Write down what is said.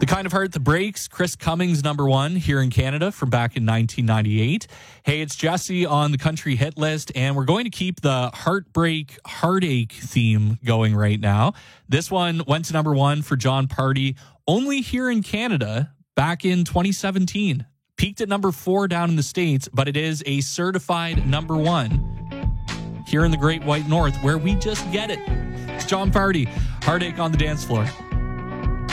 Kind of Heart that Breaks, Chris Cummings, number one here in Canada from back in 1998. Hey, it's Jesse on the country hit list, and we're going to keep the heartbreak, heartache theme going right now. This one went to number one for Jon Pardi, only here in Canada back in 2017. Peaked at number 4 down in the States, but it is a certified number one here in the Great White North, where we just get it. It's Jon Pardi, Heartache on the Dance Floor.